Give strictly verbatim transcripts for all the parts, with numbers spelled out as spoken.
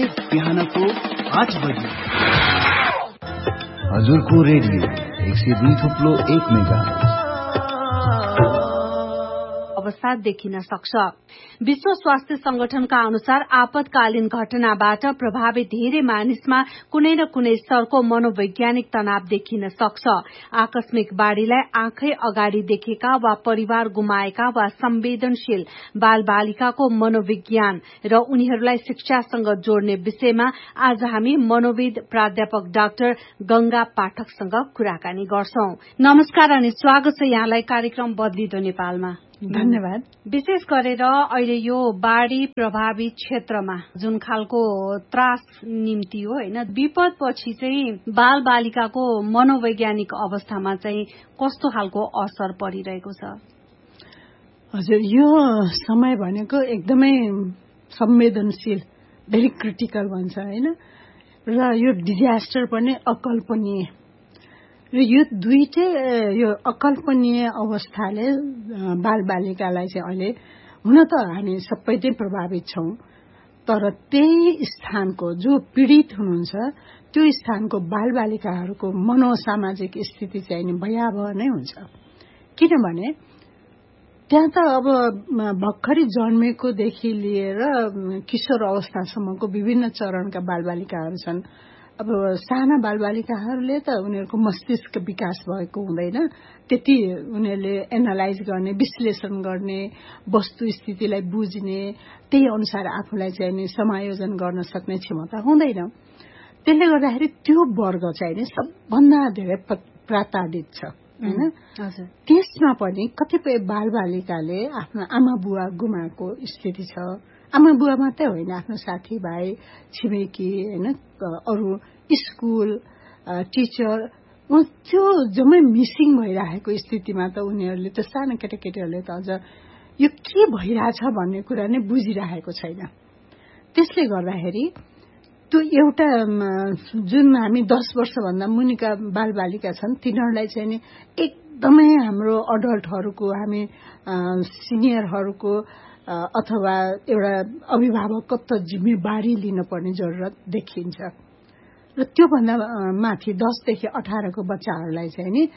हरेक बिहानको आठ बजे हजुरको रेडियो एक सय दुई थुप्लो एक मेगा अवस्था देखिन सक्छ। विश्व स्वास्थ्य संगठनका अनुसार आपतकालीन घटनाबाट प्रभावित धेरै मानिसमा कुनै न कुनै स्तरको मनोवैज्ञानिक तनाव देखिन सक्छ। आकस्मिक बाढ़ीलाई आँखै अगाडि देखेका वा परिवार गुमाएका वा संवेदनशील बाल बालिकाको मनोविज्ञान र उनीहरूलाई शिक्षासँग जोड्ने विषयमा आज हामी मनोविद प्राध्यापक डाक्टर गंगा पाठकसँग कुराकानी गर्छौं। नमस्कार अनि स्वागत छ यहाँलाई कार्यक्रम बदलिदो नेपालमा। धन्यवाद। विशेष गरेर अहिले यो बाढ़ी प्रभावित क्षेत्रमा जुन खालको त्रास निम्ति हो हैन, विपद पछि चाहिँ बाल बालिकाको मनोवैज्ञानिक अवस्थामा चाहिँ कस्तो खालको असर परिरहेको छ? हजुर, यो समय भनेको एकदमै संवेदनशील, भेरी क्रिटिकल भन्छ हैन, र यो डिजास्टर पनि अकल्पनीय, र यो दुईटै यो अकल्पनीय अवस्थाले बाल बालिकालाई चाहिँ अहिले हुन त हामी सबै नै प्रभावित छौं, तर त्यही स्थानको जो पीड़ित हुनुहुन्छ त्यो स्थानको बाल बालिकाहरूको मनोसामाजिक स्थिति चाहिँ नि भयावह नै हुन्छ। किनभने त्यहाँ त अब भर्खरै जन्मेकोदेखि लिएर किशोर अवस्थासम्मको विभिन्न चरणका बाल बालिकाहरू छन्। अब साना बालबालिकाहरूले त उनीहरूको मस्तिष्क विकास भएको हुँदैन, त्यति उनीहरूले एनालाइज गर्ने, विश्लेषण गर्ने, वस्तु स्थितिलाई बुझ्ने, त्यही अनुसार आफूलाई चाहिँ नि समायोजन गर्न सक्ने क्षमता हुँदैन। त्यसले गर्दाखेरि त्यो वर्ग चाहिँ नि सबभन्दा धेरै प्रताडित छ हैन। त्यसमा पनि कतिपय बालबालिकाले आफ्नो आमा बुवा गुमाएको स्थिति छ। आमा बुवा मात्रै होइन, आफ्नो साथीभाइ, छिमेकी हैन, अरू स्कुल टिचर, त्यो जम्मै मिसिङ भइरहेको स्थितिमा त उनीहरूले त सानो केटाकेटीहरूले त अझ यो के भइरहेछ भन्ने कुरा नै बुझिरहेको छैन। त्यसले गर्दाखेरि त्यो एउटा जुन हामी दस वर्षभन्दा मुनिका बालबालिका छन् तिनीहरूलाई चाहिँ नि एकदमै हाम्रो अडल्टहरूको, हामी सिनियरहरूको अथवा एउटा अभिभावकत्व जिम्मेवारी लिनुपर्ने जरुरत देखिन्छ। र त्योभन्दा माथि दसदेखि अठारको बच्चाहरूलाई चाहिँ नि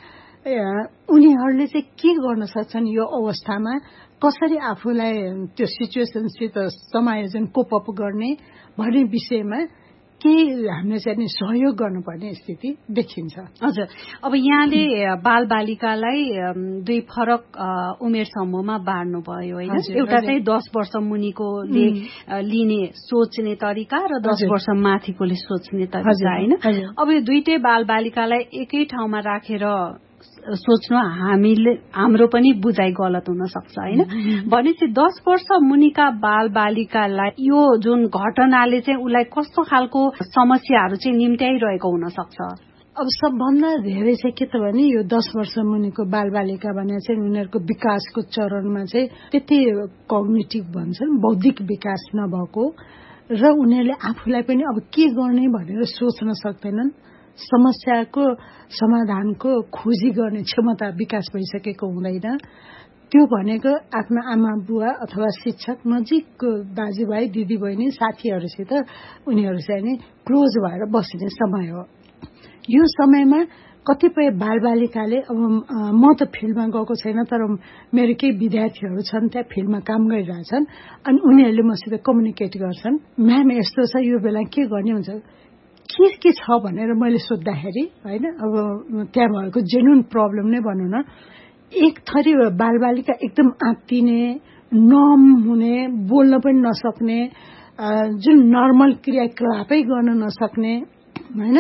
उनीहरूले चाहिँ के गर्न सक्छन् यो अवस्थामा, कसरी आफूलाई त्यो सिचुएसनसित समायोजन कोपअप गर्ने भन्ने विषयमा केही हामीले चाहिँ सहयोग गर्नुपर्ने स्थिति देखिन्छ। हजुर, अब यहाँले बाल बालिकालाई दुई फरक उमेर समूहमा बाँड्नु भयो होइन? एउटा चाहिँ दस वर्ष मुनिकोले लिने सोच्ने तरिका र दस वर्ष माथिकोले सोच्ने तरिका होइन? अब यो दुईटै बाल बालिकालाई एकै ठाउँमा राखेर सोच्नु हामीले हाम्रो पनि बुझाइ गलत हुन सक्छ होइन? भनेपछि दस वर्ष मुनिका बाल बालिकालाई यो जुन घटनाले चाहिँ उसलाई कस्तो खालको समस्याहरू चाहिँ निम्त्याइरहेको हुन सक्छ? अब सबभन्दा धेरै चाहिँ के त भने यो दस वर्ष मुनिको बाल बालिका भने चाहिँ उनीहरूको विकासको चरणमा चाहिँ त्यति कग्निटिभ भन्छन्, बौद्धिक विकास नभएको, र उनीहरूले आफूलाई पनि अब के गर्ने भनेर सोच्न सक्दैनन्। समस्याको समाधानको खोजी गर्ने क्षमता विकास भइसकेको हुँदैन। त्यो भनेको आफ्नो आमा बुवा अथवा शिक्षक, नजिकको दाजुभाइ दिदीबहिनी साथीहरूसित उनीहरू चाहिँ नि क्लोज भएर बस्ने समय हो। यो समयमा कतिपय बालबालिकाले, अब म त फिल्डमा गएको छैन तर मेरो केही विद्यार्थीहरू छन् त्यहाँ फिल्डमा काम गरिरहेछन्, अनि उनीहरूले मसित कम्युनिकेट गर्छन्, म्याम यस्तो छ, यो बेला के गर्ने हुन्छ, के के छ भनेर मैले सोद्धाखेरि होइन, अब त्यहाँ भएको जेन्युन प्रब्लम नै भनौँ न, एक थरी बालबालिका एकदम आत्तिने, नम हुने, बोल्न पनि नसक्ने, जुन नर्मल क्रियाकलापै गर्न नसक्ने होइन,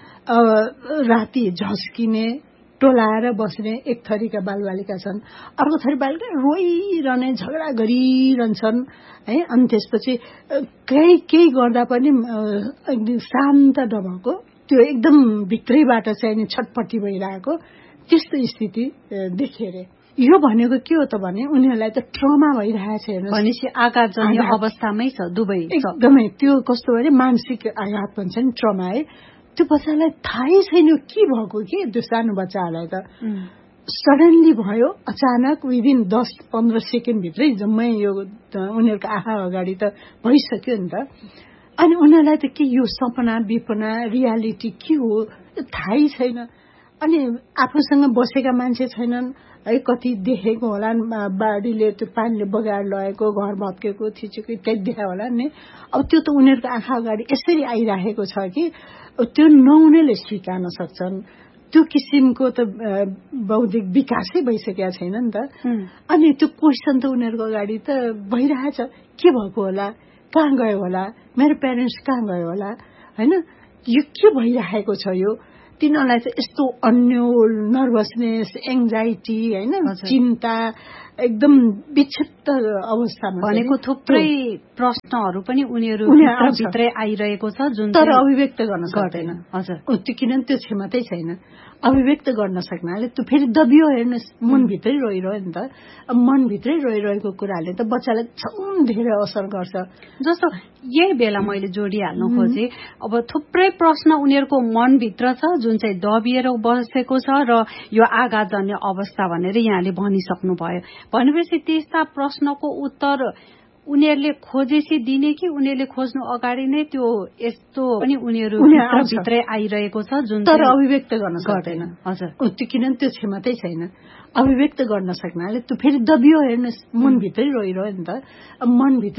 राति झस्किने, टोलाएर बस्ने एक थरीका बालबालिका छन्। अर्को थरी बालिका रोइरहने, झगडा गरिरहन्छन् है, अनि त्यसपछि केही केही गर्दा पनि एकदम शान्त नभएको, त्यो एकदम भित्रैबाट चाहिँ नि छटपटी भइरहेको त्यस्तो स्थिति देखिए रे। यो भनेको के हो त भने उनीहरूलाई त ट्रमा भइरहेछ हेर्नु, भनेपछि आघातजन्य अवस्थामै छ दुवै एकदमै। त्यो कस्तो भने मानसिक आघात भन्छ नि, ट्रमा है। त्यो बच्चालाई थाहै छैन के भएको के, त्यो सानो बच्चाहरूलाई त सडनली भयो, अचानक विदिन दस पन्ध्र सेकेन्ड भित्रै जम्मै यो उनीहरूको आँखा अगाडि त भइसक्यो नि त। अनि उनीहरूलाई त के यो सपना विपना रियालिटी के हो थाहै छैन। अनि आफूसँग बसेका मान्छे छैनन् है, कति देखेको होला बाढीले त्यो पानीले बगाएर लगेको, घर भत्केको थिचेको इत्यादि देखा होला नि। अब त्यो त उनीहरूको आँखा अगाडि यसरी आइराखेको छ कि त्यो नहुनेले स्वीकार्न सक्छन्। त्यो किसिमको त बौद्धिक विकासै भइसकेका छैन नि त। अनि त्यो क्वेसन त उनीहरूको अगाडि त भइरहेछ, के भएको होला, कहाँ गयो होला, मेरो प्यारेन्ट्स कहाँ गयो होला, होइन, यो के भइरहेको छ। यो तिनीहरूलाई चाहिँ यस्तो अन्यल नर्भसनेस, एङ्जाइटी, होइन, चिन्ता, एकदम विक्षिप्त अवस्थामा भनेको थुप्रै प्रश्नहरू पनि उनीहरू भित्रै आइरहेको छ जुन तर अभिव्यक्त गर्न सक्दैन। हजुर, त्यो किनभने त्यो क्षमतै छैन अभिव्यक्त गर्न सक्नाले। त्यो फेरि दबियो, हेर्नुहोस्, मनभित्रै रोइरह्यो नि त। अब मनभित्रै रोइरहेको कुराले त बच्चालाई झन् धेरै असर गर्छ। जस्तो यही बेला मैले जोडिहाल्नु खोजेँ, अब थुप्रै प्रश्न उनीहरूको मनभित्र छ जुन चाहिँ दबिएर बसेको छ र यो आघातजन्य अवस्था भनेर यहाँले भनिसक्नु भयो। भनेपछि त्यस्ता प्रश्नको उत्तर उनीहरूले खोजेपछि दिने कि उनीहरूले खोज्नु अगाडि नै त्यो यस्तो पनि उनीहरू भित्रै आइरहेको छ जुन तर अभिव्यक्त गर्न सक्दैन। हजुर, त्यो किनभने त्यो क्षमतै छैन अभिव्यक्त गर्न सक्नाले। त्यो फेरि दबियो, हेर्नुहोस्, मनभित्रै रोइरह्यो नि त। मनभित्र